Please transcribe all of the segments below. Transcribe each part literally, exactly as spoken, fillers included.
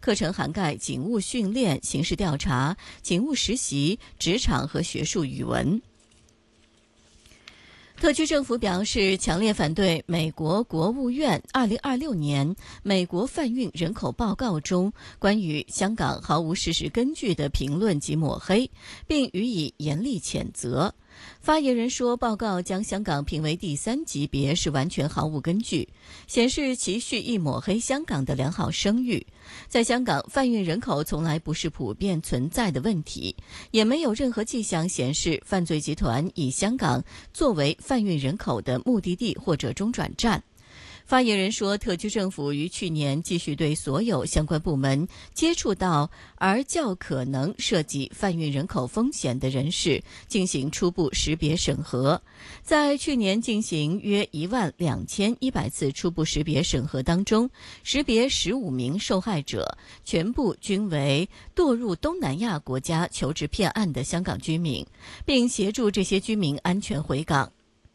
课程涵盖警务训练、刑事调查、警务实习、职场和学术语文。特区政府表示，强烈反对美国国务院二零二六年美国贩运人口报告中关于香港毫无事实根据的评论及抹黑，并予以严厉谴责。发言人说，报告将香港评为第三级别是完全毫无根据，显示其蓄意抹黑香港的良好声誉。在香港，贩运人口从来不是普遍存在的问题，也没有任何迹象显示犯罪集团以香港作为贩运人口的目的地或者中转站。发言人说，特区政府于去年继续对所有相关部门接触到而较可能涉及贩运人口风险的人士进行初步识别审核。在去年进行约一万两千一百次初步识别审核当中，识别十五名受害者，全部均为堕入东南亚国家求职骗案的香港居民，并协助这些居民安全回港。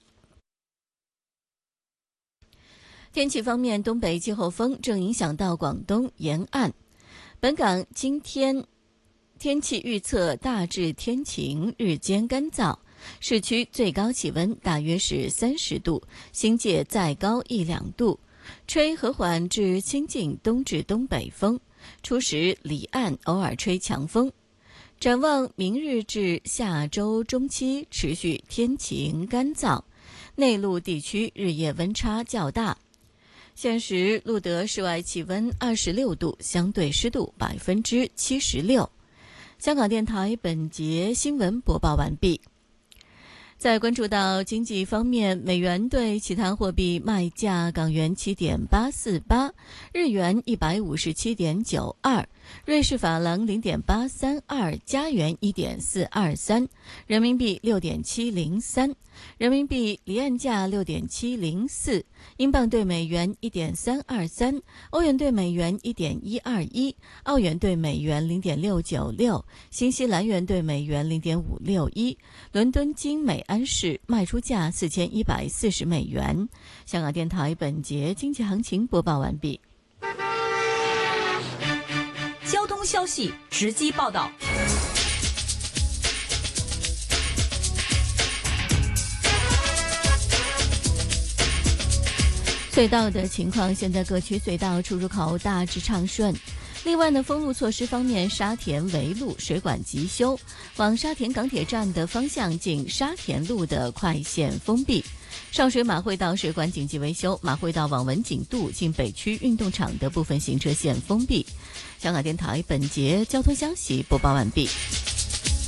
天气方面，东北季候风正影响到广东沿岸。本港今天天气预测大致天晴，日间干燥，市区最高气温大约是三十度，新界再高一两度，吹和缓至清劲东至东北风，初时离岸偶尔吹强风。展望明日至下周中期持续天晴干燥，内陆地区日夜温差较大。现时录得室外气温二十六度，相对湿度百分之七十六。香港电台本节新闻播报完毕。在关注到经济方面，美元对其他货币卖价：港元七点八四八，日元一百五十七点九二，瑞士法郎零点八三二，加元一点四二三，人民币六点七零三，人民币离岸价六点七零四，英镑对美元一点三二三，欧元对美元一点一二一，澳元对美元零点六九六，新西兰元对美元零点五六一。伦敦金每安士卖出价四千一百四十美元。香港电台本节经济行情播报完毕。 交通消息直击报道。 隧道的情况，现在各区隧道出入口大致畅顺。另外呢，封路措施方面，沙田围路水管急修，往沙田港铁站的方向经沙田路的快线封闭。上水马会道水管紧急维修，马会道往文景渡经北区运动场的部分行车线封闭。香港电台本节交通消息播报完毕。